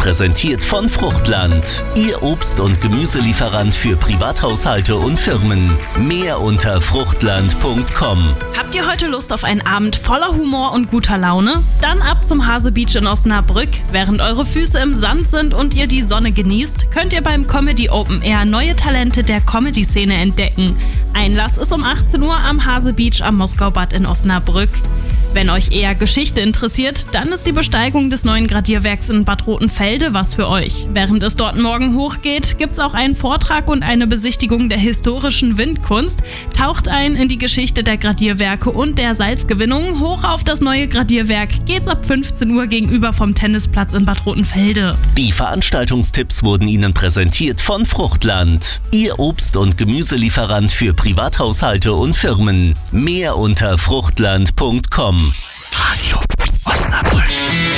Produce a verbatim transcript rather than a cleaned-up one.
präsentiert von Fruchtland. Ihr Obst- und Gemüselieferant für Privathaushalte und Firmen. Mehr unter fruchtland punkt com. Habt ihr heute Lust auf einen Abend voller Humor und guter Laune? Dann ab zum Hase Beach in Osnabrück. Während eure Füße im Sand sind und ihr die Sonne genießt, könnt ihr beim Comedy Open Air neue Talente der Comedy-Szene entdecken. Einlass ist um achtzehn Uhr am Hase Beach am Moskaubad in Osnabrück. Wenn euch eher Geschichte interessiert, dann ist die Besteigung des neuen Gradierwerks in Bad Rotenfelde was für euch. Während es dort morgen hochgeht, gibt's auch einen Vortrag und eine Besichtigung der historischen Windkunst. Taucht ein in die Geschichte der Gradierwerke und der Salzgewinnung. Hoch auf das neue Gradierwerk geht's ab fünfzehn Uhr gegenüber vom Tennisplatz in Bad Rotenfelde. Die Veranstaltungstipps wurden Ihnen präsentiert von Fruchtland. Ihr Obst- und Gemüselieferant für Privathaushalte und Firmen. Mehr unter fruchtland punkt com. Radio Osnabrück.